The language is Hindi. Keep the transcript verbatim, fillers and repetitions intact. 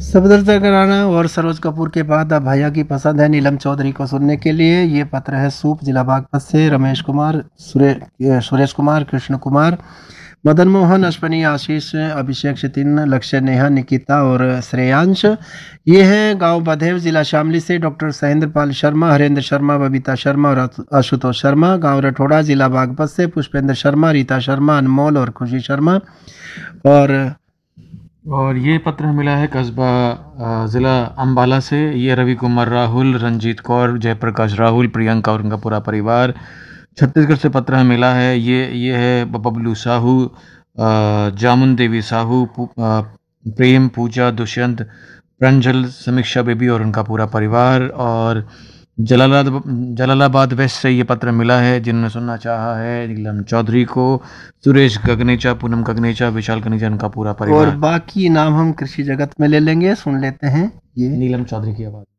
सफदर कराना और सरोज कपूर के बाद अब भैया की पसंद है नीलम चौधरी को सुनने के लिए। ये पत्र है सूप जिला बागपत से। रमेश कुमार, सुरे सुरेश कुमार, कृष्ण कुमार, मदन मोहन, अश्वनी, आशीष, अभिषेक, शितिन, लक्ष्य, नेहा, निकिता और श्रेयांश। ये है गांव बधेव जिला शामली से। डॉक्टर सहेंद्र पाल शर्मा, हरेंद्र शर्मा, बबीता शर्मा और आशुतोष शर्मा। गांव रठोड़ा जिला बागपत से पुष्पेंद्र शर्मा, रीता शर्मा, अनमोल और खुशी शर्मा। और और ये पत्र मिला है कस्बा अ, ज़िला अम्बाला से। ये रवि कुमार राहुल, रंजीत कौर, जयप्रकाश राहुल, प्रियंका और उनका पूरा परिवार छत्तीसगढ़ से पत्र हमें मिला है। ये ये है बबलू साहू, अ, जामुन देवी साहू, पू- अ, प्रेम, पूजा, दुष्यंत, प्रंजल, समीक्षा बेबी और उनका पूरा परिवार। और जलालाबाद जलालाबाद वेस्ट से ये पत्र मिला है, जिन्होंने सुनना चाहा है नीलम चौधरी को, सुरेश गगनेचा, पूनम गगनेचा, विशाल गगनेचा, उनका पूरा और परिवार। बाकी नाम हम कृषि जगत में ले लेंगे। सुन लेते हैं ये। नीलम चौधरी की आवाज़।